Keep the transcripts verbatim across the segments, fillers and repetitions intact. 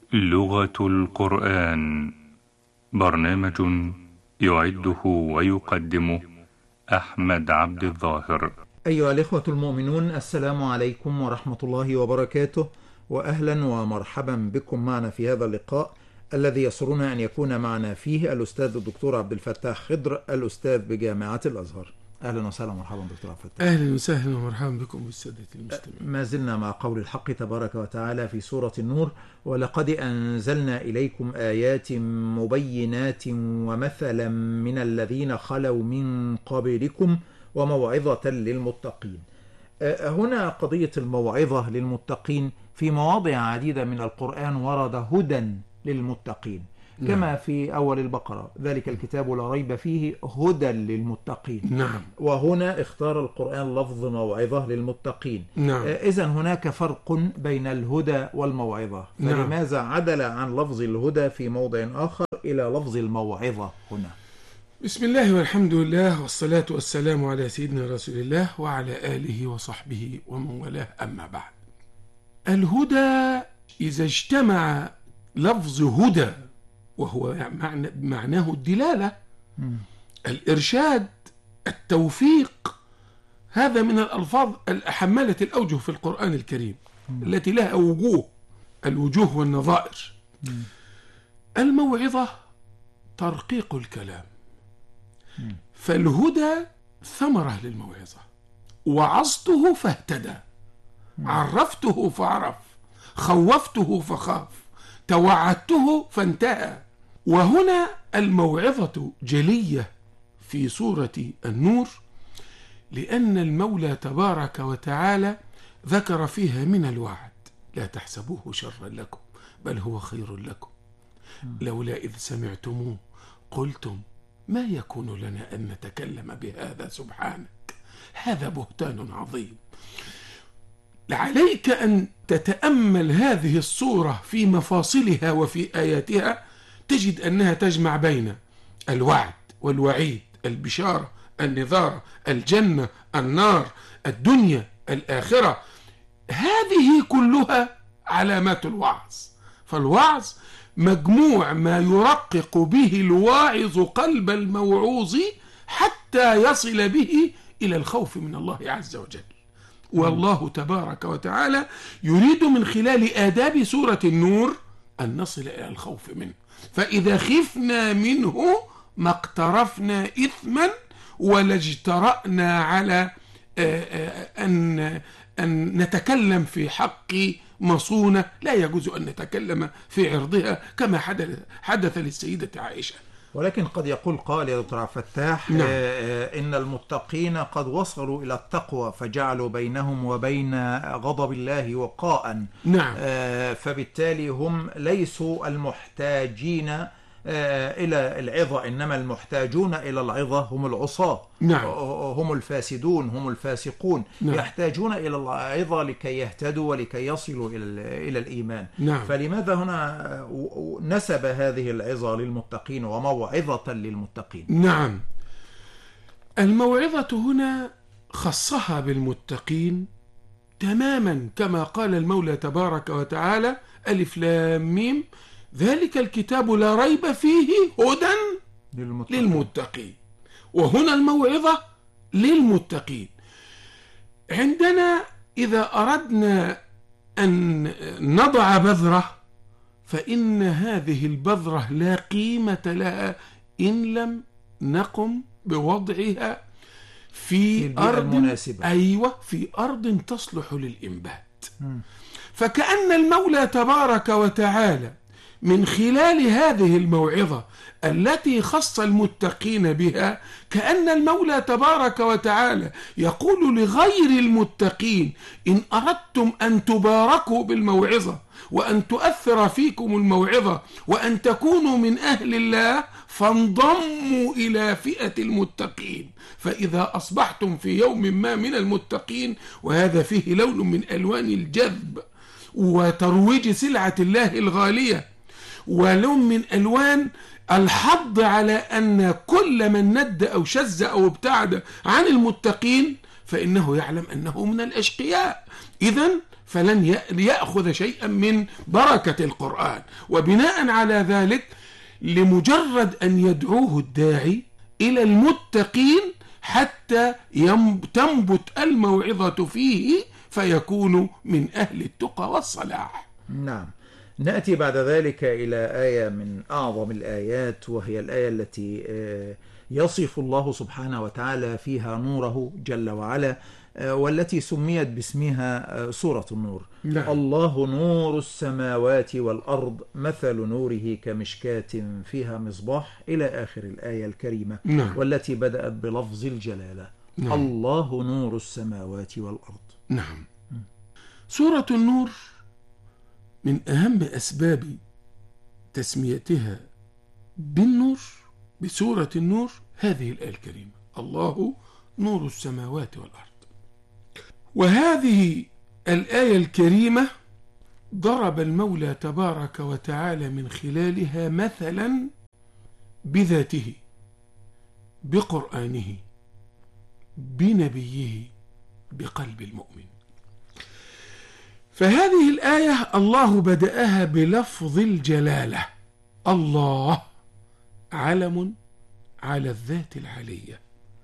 لغة القرآن، برنامج يعده ويقدمه أحمد عبد الظاهر. أيها الإخوة المؤمنون، السلام عليكم ورحمة الله وبركاته، وأهلا ومرحبا بكم معنا في هذا اللقاء الذي يسرنا أن يكون معنا فيه الأستاذ الدكتور عبد الفتاح خضر، الأستاذ بجامعة الأزهر. أهلا وسهلا ومرحبا دكتور عبد الفتاح. أهلا وسهلا ومرحبا بكم بالسادة المستمعين. ما زلنا مع قول الحق تبارك وتعالى في سورة النور: ولقد أنزلنا إليكم آيات مبينات ومثلا من الذين خلوا من قبلكم وموعظة للمتقين. هنا قضية الموعظة للمتقين في مواضع عديدة من القرآن ورد هدى للمتقين، كما نعم. في أول البقرة: ذلك الكتاب لا ريب فيه هدى للمتقين. نعم. وهنا اختار القرآن لفظ موعظة للمتقين. نعم. إذن هناك فرق بين الهدى والموعظة، فلماذا نعم. عدل عن لفظ الهدى في موضع آخر إلى لفظ الموعظة هنا؟ بسم الله والحمد لله والصلاة والسلام على سيدنا رسول الله وعلى آله وصحبه ومن والاه، أما بعد. الهدى إذا اجتمع لفظ هدى وهو معنى معناه الدلالة، م. الإرشاد، التوفيق، هذا من الألفاظ الحمالة الأوجه في القرآن الكريم، م. التي لها وجوه، الوجوه والنظائر. م. الموعظة ترقيق الكلام، م. فالهدى ثمرة للموعظة. وعظته فاهتدى، م. عرفته فعرف، خوفته فخاف، توعدته فانتهى. وهنا الموعظة جلية في سورة النور، لأن المولى تبارك وتعالى ذكر فيها من الوعد: لا تحسبوه شرا لكم بل هو خير لكم، لولا إذ سمعتموه قلتم ما يكون لنا أن نتكلم بهذا سبحانك، هذا بهتان عظيم. عليك أن تتأمل هذه الصورة في مفاصلها وفي آياتها، تجد أنها تجمع بين الوعد والوعيد، البشارة، النذارة، الجنة، النار، الدنيا، الآخرة. هذه كلها علامات الوعظ. فالوعظ مجموع ما يرقق به الواعظ قلب الموعوظ حتى يصل به إلى الخوف من الله عز وجل. والله تبارك وتعالى يريد من خلال آداب سورة النور أن نصل إلى الخوف منه. فإذا خفنا منه ما اقترفنا إثما ولا اجترأنا على أن أن نتكلم في حق مصونة لا يجوز أن نتكلم في عرضها، كما حدث حدث للسيدة عائشة. ولكن قد يقول قال يا دكتور عبد الفتاح: نعم. إن المتقين قد وصلوا إلى التقوى فجعلوا بينهم وبين غضب الله وقاء. نعم. فبالتالي هم ليسوا المحتاجين إلى العظة، إنما المحتاجون إلى العظة هم العصاة. نعم. هم الفاسدون، هم الفاسقون. نعم. يحتاجون إلى العظة لكي يهتدوا ولكي يصلوا إلى إلى الإيمان. نعم. فلماذا هنا نسب هذه العظة للمتقين وموعظة للمتقين؟ نعم. الموعظة هنا خصها بالمتقين تماما، كما قال المولى تبارك وتعالى: ألف لام ميم ذلك الكتاب لا ريب فيه هدى للمتقين. للمتقين. وهنا الموعظة للمتقين. عندنا إذا أردنا أن نضع بذرة، فإن هذه البذرة لا قيمة لها إن لم نقم بوضعها في أرض مناسبة. أيوة، في أرض تصلح للإنبات. م. فكأن المولى تبارك وتعالى من خلال هذه الموعظة التي خص المتقين بها، كأن المولى تبارك وتعالى يقول لغير المتقين: إن أردتم أن تباركوا بالموعظة وأن تؤثر فيكم الموعظة وأن تكونوا من أهل الله، فانضموا إلى فئة المتقين. فإذا أصبحتم في يوم ما من المتقين، وهذا فيه لون من ألوان الجذب وترويج سلعة الله الغالية، ولون من ألوان الحض على أن كل من ند أو شز أو ابتعد عن المتقين فإنه يعلم أنه من الأشقياء. إذن فلن يأخذ شيئا من بركة القرآن. وبناء على ذلك لمجرد أن يدعوه الداعي إلى المتقين حتى تنبت الموعظة فيه فيكون من أهل التقى والصلاح. نعم. نأتي بعد ذلك إلى آية من أعظم الآيات، وهي الآية التي يصف الله سبحانه وتعالى فيها نوره جل وعلا، والتي سميت باسمها سورة النور. نعم. الله نور السماوات والأرض مثل نوره كمشكاة فيها مصباح إلى آخر الآية الكريمة. نعم. والتي بدأت بلفظ الجلالة. نعم. الله نور السماوات والأرض. نعم. سورة النور من أهم أسباب تسميتها بالنور بسورة النور هذه الآية الكريمة: الله نور السماوات والأرض. وهذه الآية الكريمة ضرب المولى تبارك وتعالى من خلالها مثلا بذاته، بقرآنه، بنبيه، بقلب المؤمن. فهذه الآية الله بدأها بلفظ الجلالة. الله علم على الذات العلية.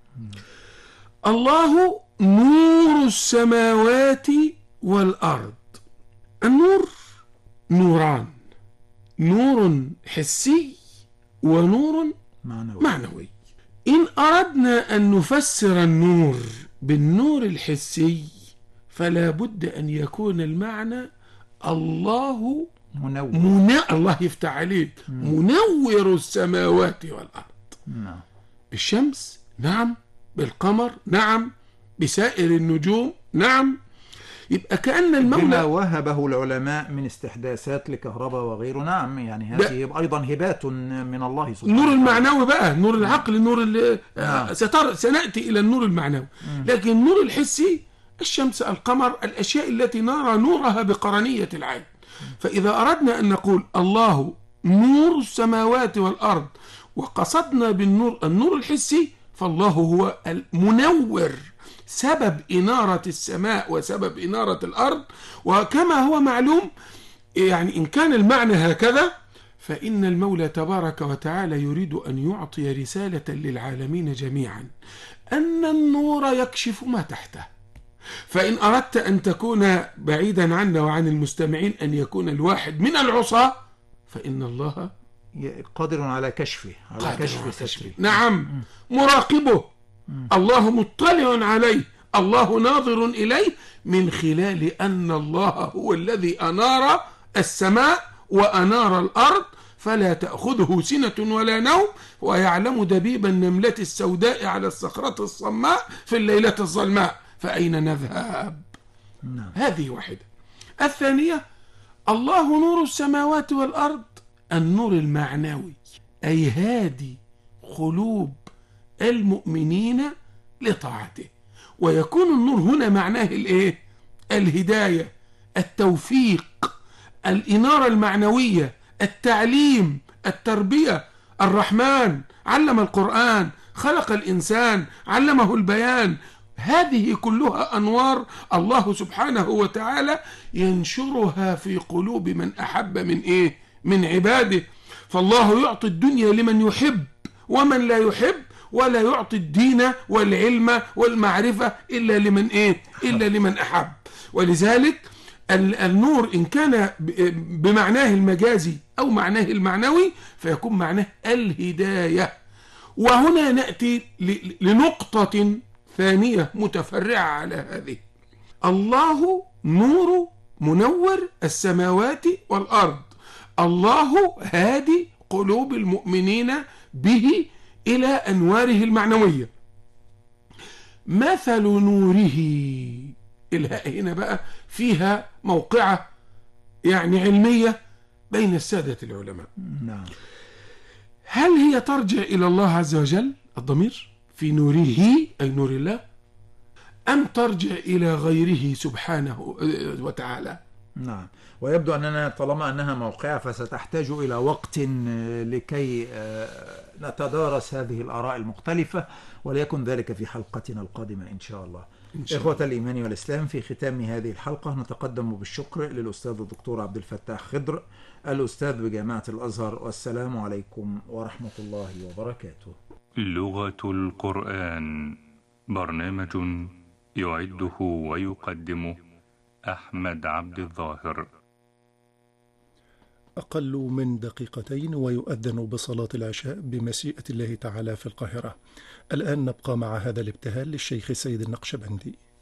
الله نور السماوات والأرض. النور نوران: نور حسي ونور معنوي. معنوي. إن أردنا أن نفسر النور بالنور الحسي فلا بد أن يكون المعنى الله منور. منا... الله يفتح عليك. منور السماوات والأرض. نعم. بالشمس، نعم. بالقمر، نعم. بسائر النجوم، نعم. يبقى كأن المولى بما وهبه العلماء من استحداثات لكهرباء وغيره. نعم، يعني هذه أيضا هبات من الله سبحانه. النور المعنوي بقى، نور العقل، النور اللي نعم. ستر... سنأتي إلى النور المعنوي. لكن النور الحسي: الشمس، القمر، الأشياء التي نرى نورها بقرنية العين. فإذا أردنا أن نقول الله نور السماوات والأرض وقصدنا بالنور النور الحسي، فالله هو المنور، سبب إنارة السماء وسبب إنارة الأرض. وكما هو معلوم، يعني إن كان المعنى هكذا فإن المولى تبارك وتعالى يريد أن يعطي رسالة للعالمين جميعا أن النور يكشف ما تحته. فإن أردت أن تكون بعيدا عنا وعن المستمعين، أن يكون الواحد من العصاة، فإن الله قادر على كشفه، على كشف ستره. نعم. مراقبه. الله مطلع عليه، الله ناظر إليه، من خلال أن الله هو الذي أنار السماء وأنار الأرض، فلا تأخذه سنة ولا نوم، ويعلم دبيب النملة السوداء على الصخرة الصماء في الليلة الظلماء، فأين نذهب؟ نعم. هذه واحدة. الثانية: الله نور السماوات والأرض، النور المعنوي، أي هادي قلوب المؤمنين لطاعته. ويكون النور هنا معناه الايه؟ الهداية، التوفيق، الإنارة المعنوية، التعليم، التربية. الرحمن علم القرآن، خلق الإنسان، علمه البيان. هذه كلها أنوار الله سبحانه وتعالى ينشرها في قلوب من أحب من إيه؟ من عباده. فالله يعطي الدنيا لمن يحب ومن لا يحب، ولا يعطي الدين والعلم والمعرفة إلا لمن إيه؟ إلا لمن أحب. ولذلك النور إن كان بمعناه المجازي أو معناه المعنوي فيكون معناه الهداية. وهنا نأتي لنقطة ثانية متفرعة على هذه: الله نور منور السماوات والأرض، الله هادي قلوب المؤمنين به إلى أنواره المعنوية. مثل نوره، الهاء هنا بقى فيها موقعة يعني علمية بين السادة العلماء. نعم. هل هي ترجع إلى الله عز وجل الضمير في نوره أي نور الله، أم ترجع إلى غيره سبحانه وتعالى؟ نعم. ويبدو أننا طالما أنها موقعة فستحتاج إلى وقت لكي نتدارس هذه الآراء المختلفة، وليكن ذلك في حلقتنا القادمة إن شاء الله. إخوة الإيمان والإسلام، في ختام هذه الحلقة نتقدم بالشكر للأستاذ الدكتور عبد الفتاح خضر، الأستاذ بجامعة الأزهر، والسلام عليكم ورحمة الله وبركاته. لغة القرآن، برنامج يعده ويقدمه أحمد عبد الظاهر. أقل من دقيقتين ويؤذن بصلاة العشاء بمشيئة الله تعالى في القاهرة. الآن نبقى مع هذا الابتهال للشيخ سيد النقشبندي.